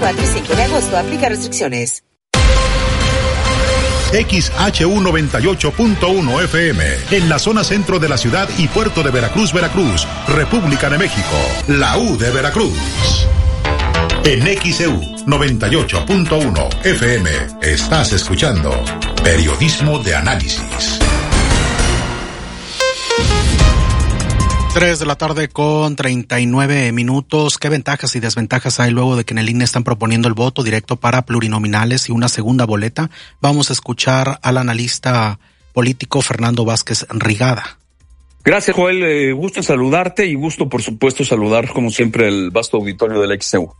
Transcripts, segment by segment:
4 y 5 de agosto. Aplica restricciones. XHU98.1 FM, en la zona centro de la ciudad y puerto de Veracruz, Veracruz, República de México, la U de Veracruz. En XEU 98.1 FM, estás escuchando Periodismo de Análisis. 3 de la tarde con 39 minutos. ¿Qué ventajas y desventajas hay luego de que en el INE están proponiendo el voto directo para plurinominales y una segunda boleta? Vamos a escuchar al analista político Fernando Vázquez Rigada. Gracias, Joel. Gusto en saludarte y gusto, por supuesto, saludar, como siempre, el vasto auditorio de la XEU.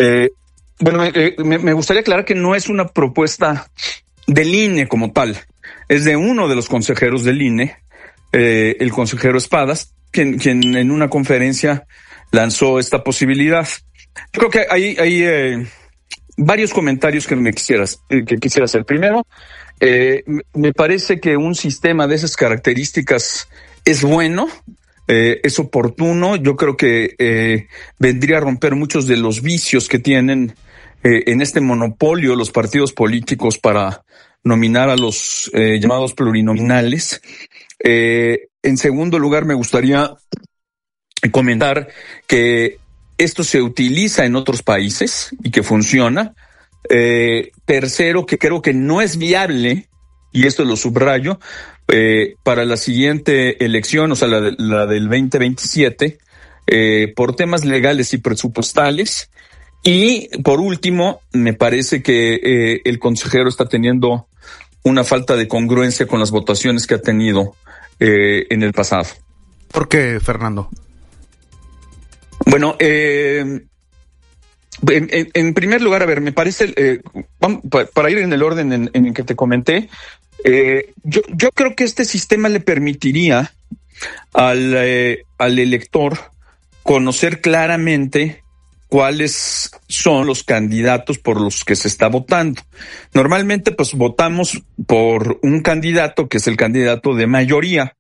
Me gustaría aclarar que no es una propuesta del INE como tal. Es de uno de los consejeros del INE, el consejero Espadas, quien en una conferencia lanzó esta posibilidad. Yo creo que hay varios comentarios que quisiera hacer. Primero, me parece que un sistema de esas características es bueno, es oportuno. Yo creo que vendría a romper muchos de los vicios que tienen en este monopolio los partidos políticos para nominar a los llamados plurinominales. En segundo lugar, me gustaría comentar que esto se utiliza en otros países y que funciona. Tercero, que creo que no es viable, y esto lo subrayo, para la siguiente elección, o sea, la del 2027, por temas legales y presupuestales. Y por último, me parece que el consejero está teniendo una falta de congruencia con las votaciones que ha tenido en el pasado. ¿Por qué, Fernando? Bueno, en primer lugar, a ver, me parece, para ir en el orden en el que te comenté, yo creo que este sistema le permitiría al elector conocer claramente cuáles son los candidatos por los que se está votando. Normalmente, pues, votamos por un candidato que es el candidato de mayoría,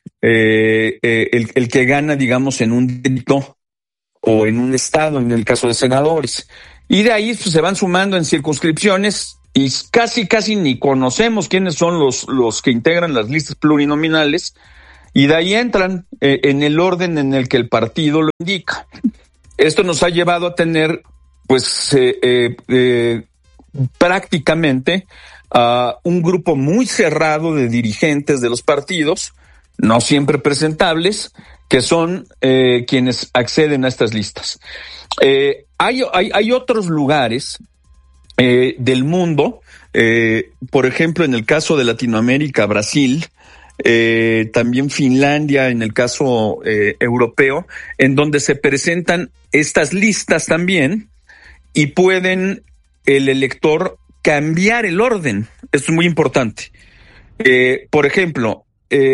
el que gana, digamos, en un distrito o en un estado, en el caso de senadores. Y de ahí, pues, se van sumando en circunscripciones y casi ni conocemos quiénes son los que integran las listas plurinominales, y de ahí entran en el orden en el que el partido lo indica. Esto nos ha llevado a tener, pues, prácticamente un grupo muy cerrado de dirigentes de los partidos, no siempre presentables, que son quienes acceden a estas listas. Hay otros lugares del mundo, por ejemplo, en el caso de Latinoamérica, Brasil, también Finlandia, en el caso europeo, en donde se presentan estas listas también y pueden el elector cambiar el orden. Esto es muy importante. Por ejemplo,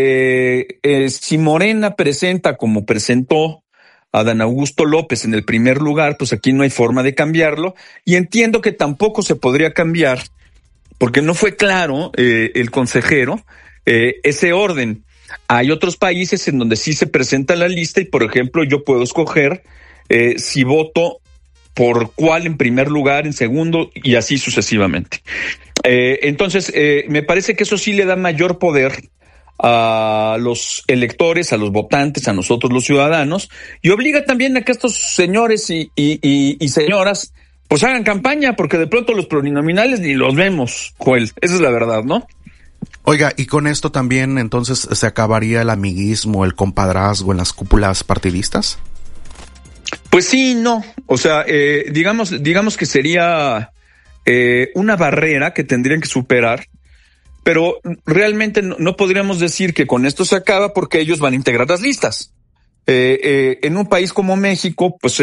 si Morena presenta como presentó a Dan Augusto López en el primer lugar, pues aquí no hay forma de cambiarlo, y entiendo que tampoco se podría cambiar porque no fue claro el consejero ese orden. Hay otros países en donde sí se presenta la lista y, por ejemplo, yo puedo escoger si voto por cuál en primer lugar, en segundo y así sucesivamente. Entonces, me parece que eso sí le da mayor poder a los electores, a los votantes, a nosotros los ciudadanos, y obliga también a que estos señores y señoras pues hagan campaña, porque de pronto los plurinominales ni los vemos, Joel. Esa es la verdad, ¿no? Oiga, y con esto también entonces se acabaría el amiguismo, el compadrazgo en las cúpulas partidistas. Pues sí, no. O sea, digamos que sería una barrera que tendrían que superar, pero realmente no podríamos decir que con esto se acaba, porque ellos van a integrar las listas. En un país como México, pues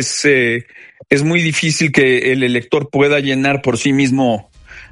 es muy difícil que el elector pueda llenar por sí mismo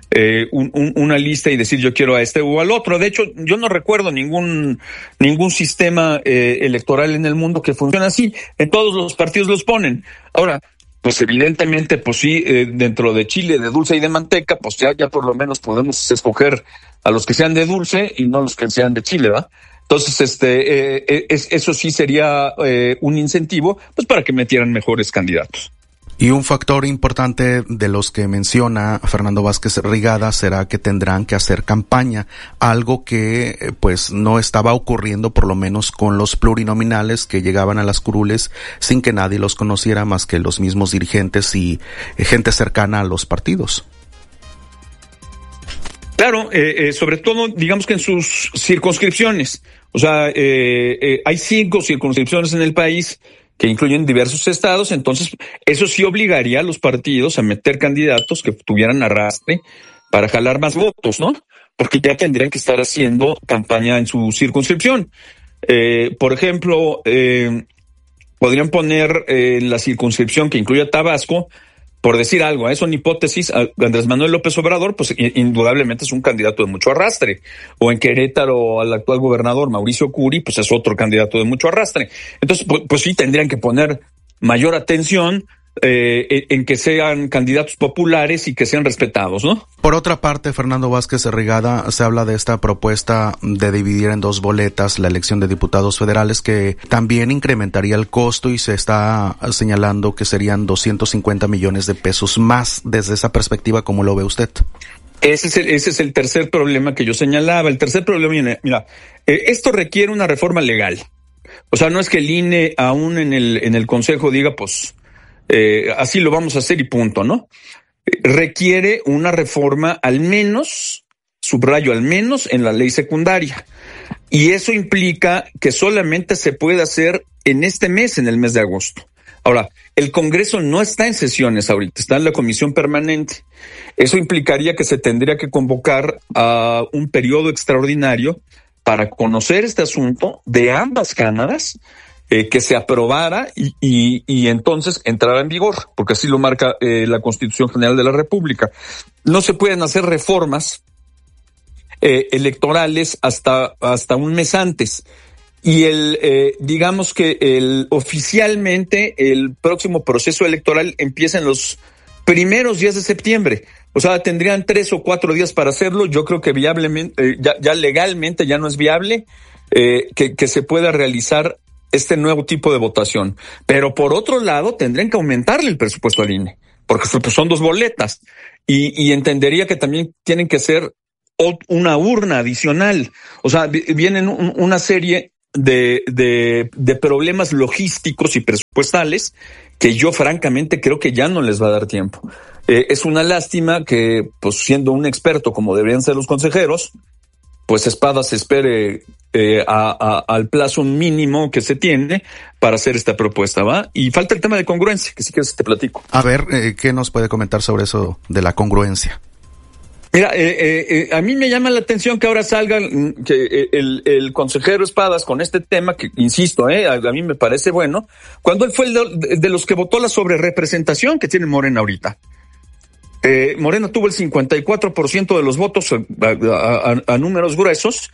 una lista y decir yo quiero a este o al otro. De hecho, yo no recuerdo ningún sistema electoral en el mundo que funcione así. En todos los partidos los ponen. Ahora, pues evidentemente, pues sí, dentro de Chile, de dulce y de manteca, pues ya por lo menos podemos escoger a los que sean de dulce y no los que sean de Chile, ¿va? Entonces, eso sí sería un incentivo, pues, para que metieran mejores candidatos. Y un factor importante de los que menciona Fernando Vázquez Rigada será que tendrán que hacer campaña, algo que pues no estaba ocurriendo por lo menos con los plurinominales que llegaban a las curules sin que nadie los conociera más que los mismos dirigentes y gente cercana a los partidos. Claro, sobre todo, digamos que en sus circunscripciones. O sea, hay 5 circunscripciones en el país que incluyen diversos estados, entonces eso sí obligaría a los partidos a meter candidatos que tuvieran arrastre para jalar más votos, ¿no? Porque ya tendrían que estar haciendo campaña en su circunscripción. Por ejemplo, podrían poner la circunscripción que incluye a Tabasco, por decir algo, son hipótesis. Andrés Manuel López Obrador, pues indudablemente es un candidato de mucho arrastre. O en Querétaro, al actual gobernador Mauricio Curi, pues es otro candidato de mucho arrastre. Entonces, pues sí tendrían que poner mayor atención en que sean candidatos populares y que sean respetados, ¿no? Por otra parte, Fernando Vázquez Rigada, se habla de esta propuesta de dividir en 2 boletas la elección de diputados federales, que también incrementaría el costo y se está señalando que serían 250 millones de pesos más. Desde esa perspectiva, ¿cómo lo ve usted? Ese es el tercer problema que yo señalaba. El tercer problema, mira, esto requiere una reforma legal. O sea, no es que el INE aún en el Consejo diga, pues, así lo vamos a hacer y punto, ¿no? Requiere una reforma al menos, subrayo, al menos en la ley secundaria. Y eso implica que solamente se puede hacer en este mes, en el mes de agosto. Ahora, el Congreso no está en sesiones ahorita, está en la comisión permanente. Eso implicaría que se tendría que convocar a un periodo extraordinario para conocer este asunto de ambas cámaras, que se aprobara y entonces entrara en vigor, porque así lo marca la Constitución General de la República. No se pueden hacer reformas electorales hasta un mes antes. Y digamos que oficialmente el próximo proceso electoral empieza en los primeros días de septiembre. O sea, tendrían 3 o 4 días para hacerlo. Yo creo que viablemente, ya legalmente ya no es viable que se pueda realizar este nuevo tipo de votación. Pero por otro lado, tendrían que aumentarle el presupuesto al INE, porque pues, son 2 boletas. Y entendería que también tienen que ser una urna adicional. O sea, vienen una serie de problemas logísticos y presupuestales que yo francamente creo que ya no les va a dar tiempo. Es una lástima que, pues siendo un experto como deberían ser los consejeros, pues Espada se espere al plazo mínimo que se tiene para hacer esta propuesta, ¿va? Y falta el tema de congruencia, que si quieres te platico. A ver, ¿qué nos puede comentar sobre eso de la congruencia? Mira, a mí me llama la atención que ahora salga que el consejero Espadas con este tema, que insisto, a mí me parece bueno, cuando él fue el de los que votó la sobrerepresentación que tiene Morena ahorita. Morena tuvo el 54% de los votos a números gruesos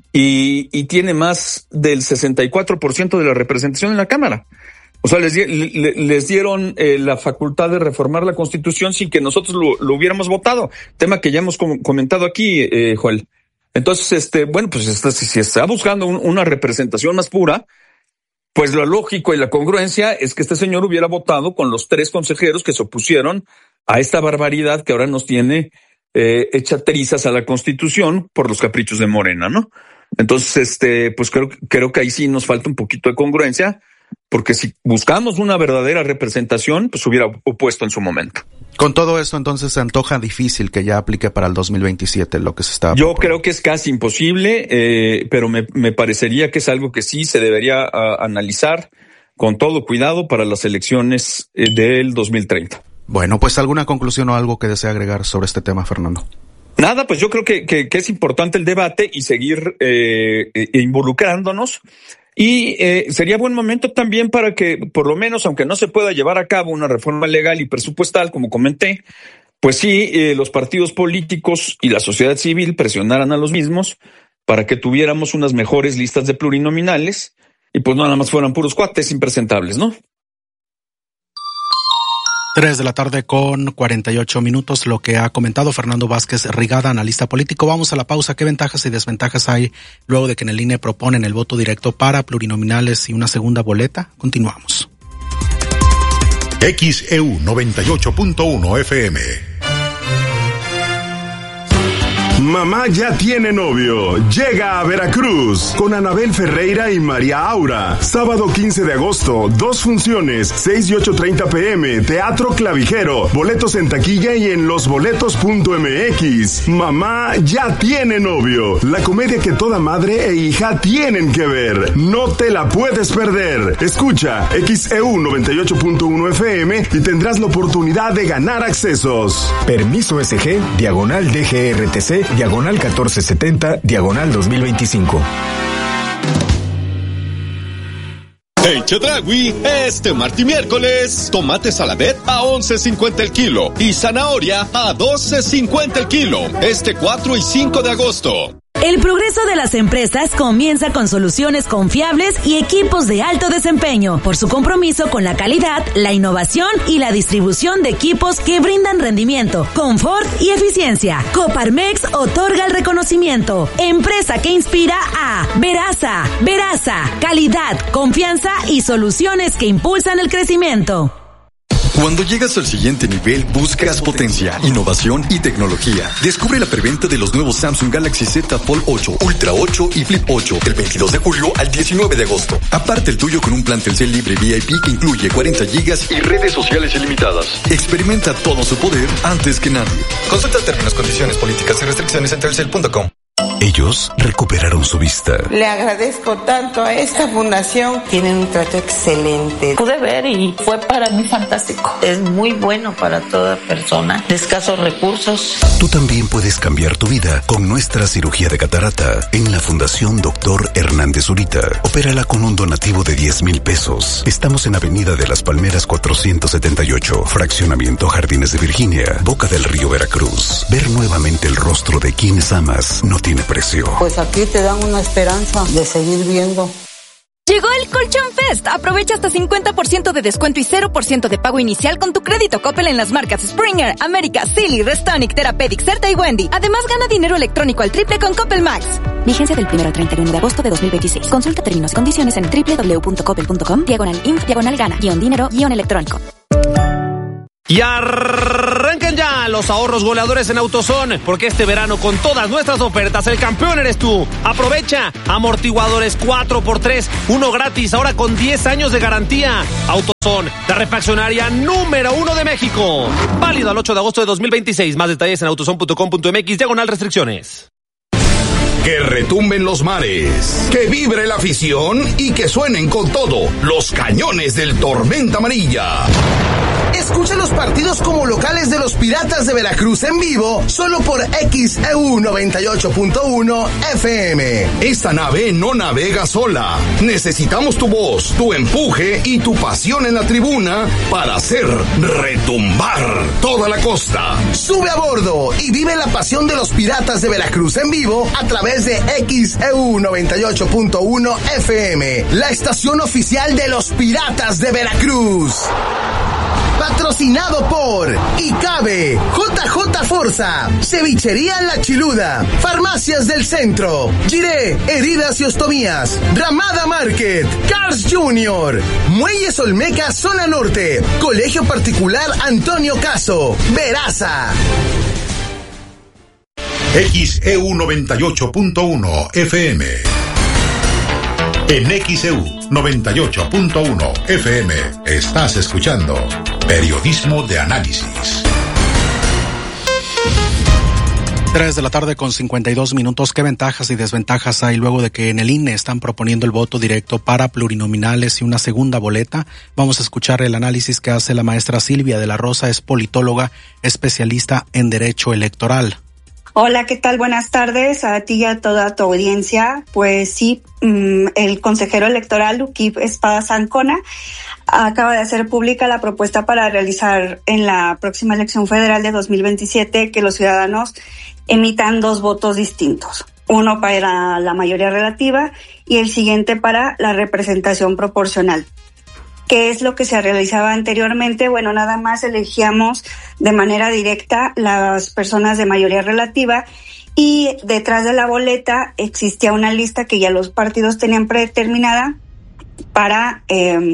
y tiene más del 64% de la representación en la Cámara. O sea, les dieron la facultad de reformar la Constitución sin que nosotros lo hubiéramos votado. Tema que ya hemos comentado aquí, Joel. Entonces, bueno, pues si se está buscando una representación más pura, pues lo lógico y la congruencia es que este señor hubiera votado con los 3 consejeros que se opusieron a esta barbaridad que ahora nos tiene hecha trizas a la Constitución por los caprichos de Morena, ¿no? Entonces, pues creo que ahí sí nos falta un poquito de congruencia, porque si buscamos una verdadera representación, pues hubiera opuesto en su momento. Con todo esto, entonces, se antoja difícil que ya aplique para el 2027 lo que se está proponiendo. Yo creo que es casi imposible, pero me parecería que es algo que sí se debería analizar con todo cuidado para las elecciones del 2030. Bueno, pues ¿alguna conclusión o algo que desea agregar sobre este tema, Fernando? Nada, pues yo creo que es importante el debate y seguir involucrándonos. Y sería buen momento también para que, por lo menos, aunque no se pueda llevar a cabo una reforma legal y presupuestal, como comenté, pues sí, los partidos políticos y la sociedad civil presionaran a los mismos para que tuviéramos unas mejores listas de plurinominales y pues no nada más fueran puros cuates impresentables, ¿no? 3 de la tarde con 48 minutos, lo que ha comentado Fernando Vázquez Rigada, analista político. Vamos a la pausa. ¿Qué ventajas y desventajas hay luego de que en el INE proponen el voto directo para plurinominales y una segunda boleta? Continuamos. XEU 98.1 FM. Mamá ya tiene novio. Llega a Veracruz con Anabel Ferreira y María Aura. Sábado 15 de agosto, 2 funciones, 6 y 8:30 p.m. Teatro Clavijero. Boletos en taquilla y en losboletos.mx. Mamá ya tiene novio. La comedia que toda madre e hija tienen que ver. No te la puedes perder. Escucha XEU 98.1 FM y tendrás la oportunidad de ganar accesos. Permiso SG, diagonal DGRTC, diagonal 1470, diagonal 2025. En Chedraui, este martes y miércoles, tomate Saladet a 11.50 el kilo y zanahoria a 12.50 el kilo. Este 4 y 5 de agosto. El progreso de las empresas comienza con soluciones confiables y equipos de alto desempeño, por su compromiso con la calidad, la innovación y la distribución de equipos que brindan rendimiento, confort y eficiencia. Coparmex otorga el reconocimiento. Empresa que inspira a Veraza. Veraza, calidad, confianza y soluciones que impulsan el crecimiento. Cuando llegas al siguiente nivel, buscas potencia, innovación y tecnología. Descubre la preventa de los nuevos Samsung Galaxy Z Fold 8, Ultra 8 y Flip 8 del 22 de julio al 19 de agosto. Aparte el tuyo con un plan Telcel libre VIP que incluye 40 gigas y redes sociales ilimitadas. Experimenta todo su poder antes que nadie. Consulta términos, condiciones, políticas y restricciones en telcel.com. Ellos recuperaron su vista. Le agradezco tanto a esta fundación. Tienen un trato excelente. Pude ver y fue para mí fantástico. Es muy bueno para toda persona de escasos recursos. Tú también puedes cambiar tu vida con nuestra cirugía de catarata en la Fundación Dr. Hernández Zurita. Opérala con un donativo de 10,000 pesos. Estamos en Avenida de las Palmeras 478, Fraccionamiento Jardines de Virginia, Boca del Río, Veracruz. Ver nuevamente el rostro de quienes amas no tiene precio. Pues aquí te dan una esperanza de seguir viendo. Llegó el Colchón Fest. Aprovecha hasta 50% de descuento y 0% de pago inicial con tu crédito Coppel en las marcas Springer, América, Silly, Restonic, Therapeutic, Certa y Wendy. Además, gana dinero electrónico al triple con Coppel Max. Vigencia del 1 al 31 de agosto de 2026. Consulta términos y condiciones en www.coppel.com, /inf, /gana, -dinero, -electrónico. Y arranquen ya los ahorros goleadores en AutoZone, porque este verano con todas nuestras ofertas el campeón eres tú. Aprovecha amortiguadores 4x3, 1 gratis, ahora con 10 años de garantía. AutoZone, la refaccionaria número 1 de México. Válido al 8 de agosto de 2026. Más detalles en autozone.com.mx, /restricciones. Que retumben los mares, que vibre la afición y que suenen con todo los cañones del Tormenta Amarilla. Escucha los partidos como locales de los Piratas de Veracruz en vivo, solo por XEU 98.1 FM. Esta nave no navega sola. Necesitamos tu voz, tu empuje y tu pasión en la tribuna para hacer retumbar toda la costa. Sube a bordo y vive la pasión de los Piratas de Veracruz en vivo a través de XEU 98.1 FM, la estación oficial de los Piratas de Veracruz. Patrocinado por ICABE, JJ Forza, Cevichería La Chiluda, Farmacias del Centro, Giré, Heridas y Ostomías, Ramada Market, Cars Junior, Muelles Olmeca Zona Norte, Colegio Particular Antonio Caso, Veraza. XEU 98.1 FM. En XEU 98.1 FM estás escuchando Periodismo de Análisis. 3 de la tarde con 52 minutos. ¿Qué ventajas y desventajas hay luego de que en el INE están proponiendo el voto directo para plurinominales y una segunda boleta? Vamos a escuchar el análisis que hace la maestra Silvia de la Rosa, es politóloga, especialista en Derecho Electoral. Hola, ¿qué tal? Buenas tardes a ti y a toda tu audiencia. Pues sí, el consejero electoral Luquib Espadas Ancona acaba de hacer pública la propuesta para realizar en la próxima elección federal de 2027 que los ciudadanos emitan 2 votos distintos. Uno para la mayoría relativa y el siguiente para la representación proporcional. ¿Qué es lo que se realizaba anteriormente? Bueno, nada más elegíamos de manera directa las personas de mayoría relativa y detrás de la boleta existía una lista que ya los partidos tenían predeterminada para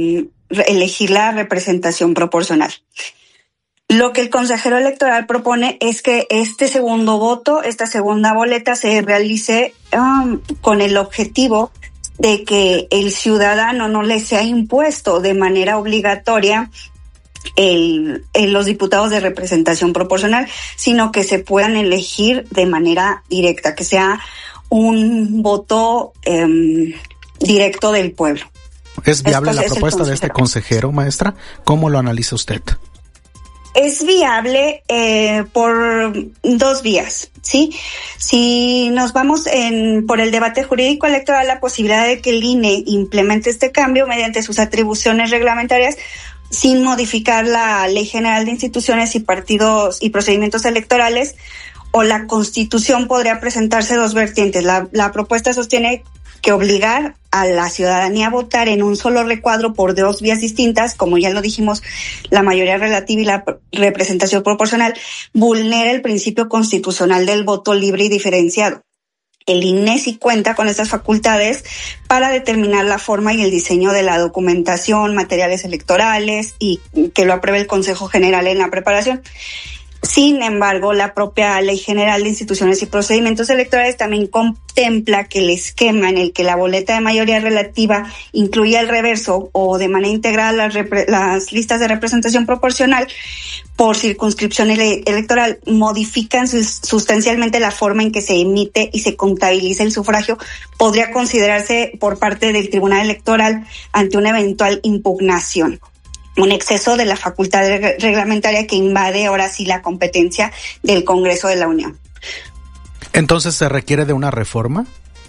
elegir la representación proporcional. Lo que el consejero electoral propone es que este segundo voto, esta segunda boleta, se realice con el objetivo de que el ciudadano no le sea impuesto de manera obligatoria los diputados de representación proporcional, sino que se puedan elegir de manera directa, que sea un voto directo del pueblo. ¿Es viable la propuesta de este consejero, maestra? ¿Cómo lo analiza usted? Es viable por dos vías, ¿sí? Si nos vamos por el debate jurídico electoral, la posibilidad de que el INE implemente este cambio mediante sus atribuciones reglamentarias sin modificar la Ley General de Instituciones y Partidos y Procedimientos Electorales o la Constitución, podría presentarse dos vertientes. La propuesta sostiene que obligar a la ciudadanía a votar en un solo recuadro por dos vías distintas, como ya lo dijimos, la mayoría relativa y la representación proporcional, vulnera el principio constitucional del voto libre y diferenciado. El INE sí cuenta con estas facultades para determinar la forma y el diseño de la documentación, materiales electorales y que lo apruebe el Consejo General en la preparación. Sin embargo, la propia Ley General de Instituciones y Procedimientos Electorales también contempla que el esquema en el que la boleta de mayoría relativa incluye el reverso o de manera integral las listas de representación proporcional por circunscripción electoral modifican sustancialmente la forma en que se emite y se contabiliza el sufragio, podría considerarse por parte del Tribunal Electoral ante una eventual impugnación. Un exceso de la facultad reglamentaria que invade ahora sí la competencia del Congreso de la Unión. ¿Entonces se requiere de una reforma?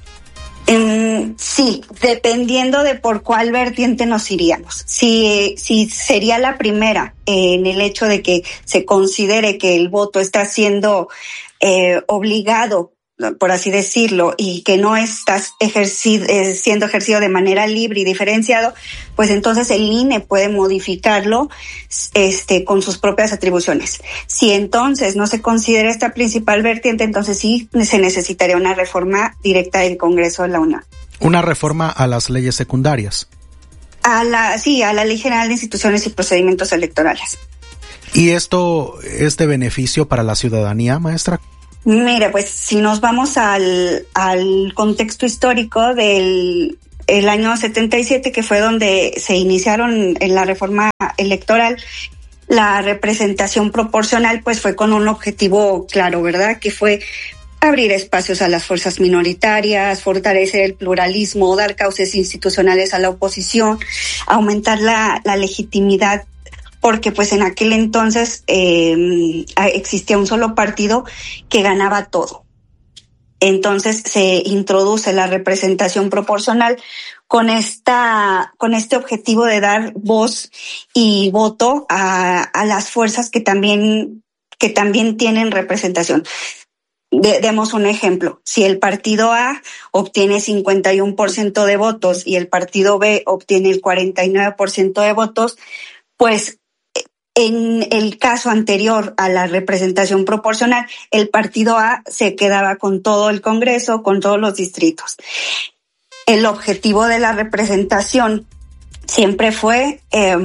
Sí, dependiendo de por cuál vertiente nos iríamos. Si sería la primera en el hecho de que se considere que el voto está siendo obligado, por así decirlo, y que no está siendo ejercido de manera libre y diferenciado, pues entonces el INE puede modificarlo con sus propias atribuciones. Si entonces no se considera esta principal vertiente, entonces sí se necesitaría una reforma directa del Congreso de la Unión. ¿Una reforma a las leyes secundarias? A la Ley General de Instituciones y Procedimientos Electorales. ¿Y esto es de beneficio para la ciudadanía, maestra? Mire, pues si nos vamos al contexto histórico del año 77, que fue donde se iniciaron en la reforma electoral, la representación proporcional pues fue con un objetivo claro, ¿verdad? Que fue abrir espacios a las fuerzas minoritarias, fortalecer el pluralismo, dar cauces institucionales a la oposición, aumentar la legitimidad, porque pues en aquel entonces existía un solo partido que ganaba todo. Entonces se introduce la representación proporcional con este objetivo de dar voz y voto a las fuerzas que también tienen representación. Demos un ejemplo. Si el partido A obtiene 51% de votos y el partido B obtiene el 49% de votos, pues en el caso anterior a la representación proporcional, el partido A se quedaba con todo el Congreso, con todos los distritos. El objetivo de la representación siempre fue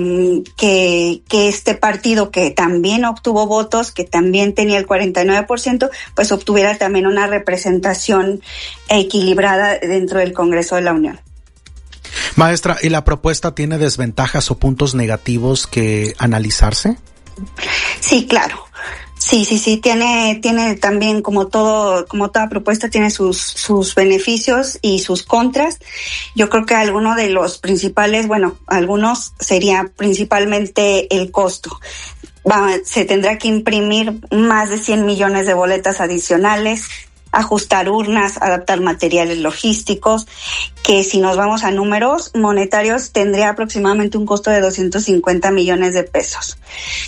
que este partido, que también obtuvo votos, que también tenía el 49%, pues obtuviera también una representación equilibrada dentro del Congreso de la Unión. Maestra, ¿y la propuesta tiene desventajas o puntos negativos que analizarse? Sí, claro. Sí, tiene también, como toda propuesta, tiene sus beneficios y sus contras. Yo creo que alguno de los principales, algunos sería principalmente el costo. Se tendrá que imprimir más de 100 millones de boletas adicionales, ajustar urnas, adaptar materiales logísticos, que si nos vamos a números monetarios tendría aproximadamente un costo de 250 millones de pesos.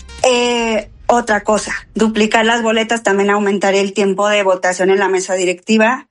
Otra cosa, duplicar las boletas también aumentaría el tiempo de votación en la mesa directiva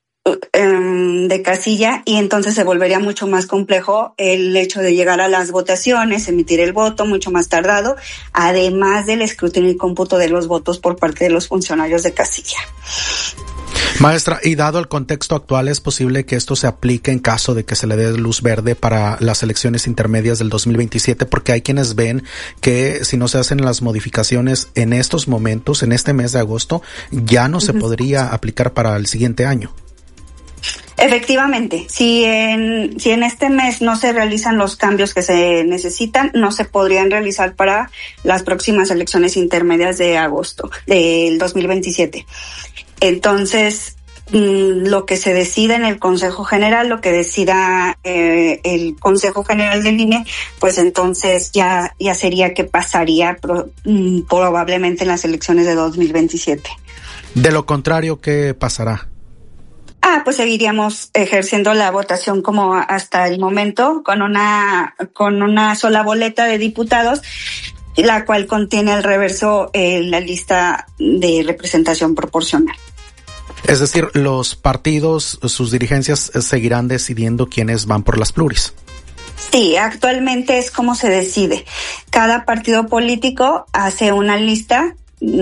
de casilla, y entonces se volvería mucho más complejo el hecho de llegar a las votaciones, emitir el voto, mucho más tardado, además del escrutinio y cómputo de los votos por parte de los funcionarios de casilla. Maestra, y dado el contexto actual, ¿es posible que esto se aplique en caso de que se le dé luz verde para las elecciones intermedias del 2027? Porque hay quienes ven que si no se hacen las modificaciones en estos momentos, en este mes de agosto, ya no se podría aplicar para el siguiente año. Efectivamente, si en este mes no se realizan los cambios que se necesitan, no se podrían realizar para las próximas elecciones intermedias de agosto del 2027. Entonces, lo que se decida en el Consejo General, lo que decida el Consejo General del INE, pues entonces ya sería que pasaría probablemente en las elecciones de 2027. De lo contrario, ¿qué pasará? Pues seguiríamos ejerciendo la votación como hasta el momento, con una sola boleta de diputados, la cual contiene al reverso la lista de representación proporcional. Es decir, los partidos, sus dirigencias seguirán decidiendo quiénes van por las pluris. Sí, actualmente es como se decide. Cada partido político hace una lista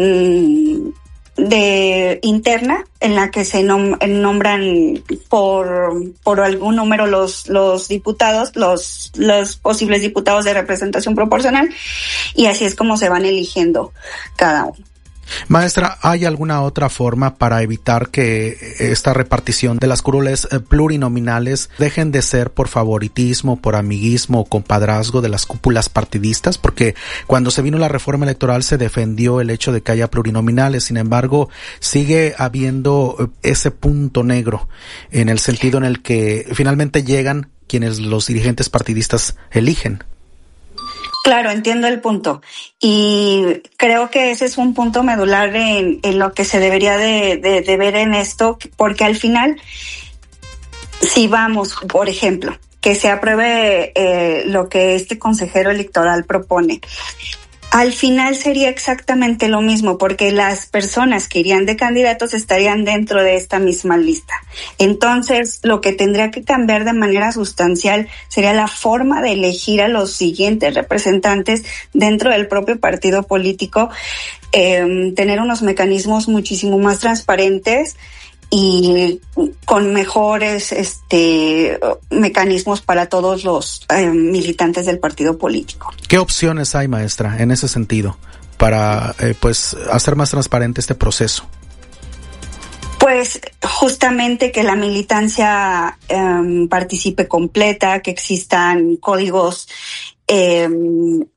interna en la que se nombran por algún número los diputados, los posibles diputados de representación proporcional, y así es como se van eligiendo cada uno. Maestra, ¿hay alguna otra forma para evitar que esta repartición de las curules plurinominales dejen de ser por favoritismo, por amiguismo o compadrazgo de las cúpulas partidistas? Porque cuando se vino la reforma electoral se defendió el hecho de que haya plurinominales, sin embargo, sigue habiendo ese punto negro en el sentido en el que finalmente llegan quienes los dirigentes partidistas eligen. Claro, entiendo el punto, y creo que ese es un punto medular en lo que se debería de ver en esto, porque al final, si vamos, por ejemplo, que se apruebe lo que este consejero electoral propone, al final sería exactamente lo mismo, porque las personas que irían de candidatos estarían dentro de esta misma lista. Entonces, lo que tendría que cambiar de manera sustancial sería la forma de elegir a los siguientes representantes dentro del propio partido político, tener unos mecanismos muchísimo más transparentes y con mejores mecanismos para todos los militantes del partido político. ¿Qué opciones hay, maestra, en ese sentido para hacer más transparente este proceso? Pues justamente que la militancia participe completa, que existan códigos